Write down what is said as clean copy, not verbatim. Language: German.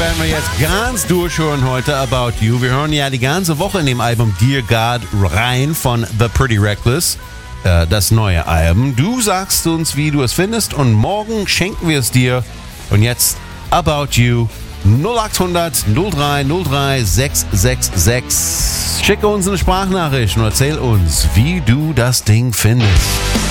werden wir jetzt ganz durchhören heute, About You. Wir hören ja die ganze Woche in dem Album Dear God rein von The Pretty Reckless, das neue Album. Du sagst uns, wie du es findest und morgen schenken wir es dir. Und jetzt About You 0800 03 03 666. Schicke uns eine Sprachnachricht und erzähl uns, wie du das Ding findest.